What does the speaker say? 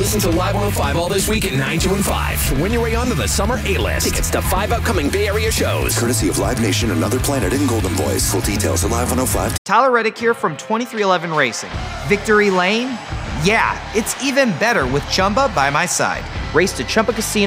Listen to Live 105 all this week at 9, 2, and 5 to win your way onto the Summer A-List. Tickets to 5 upcoming Bay Area shows. Courtesy of Live Nation, Another Planet, and Golden Voice. Full details at Live 105. Tyler Reddick here from 2311 Racing. Victory Lane? Yeah, it's even better with Chumba by my side. Race to Chumba Casino